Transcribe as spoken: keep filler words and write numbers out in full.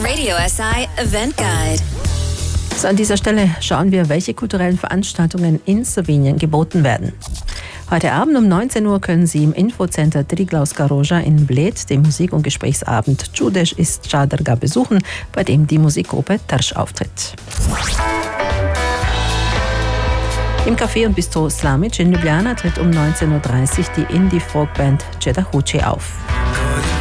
Radio S I Event Guide. So, an dieser Stelle schauen wir, welche kulturellen Veranstaltungen in Slowenien geboten werden. Heute Abend um neunzehn Uhr können Sie im Infocenter Triglavska Roža in Bled den Musik- und Gesprächsabend Čudež iz Čadrga besuchen, bei dem die Musikgruppe Trš auftritt. Im Café und Bistro Slamic in Ljubljana tritt um neunzehn Uhr dreißig die Indie-Folkband Čedahuči auf.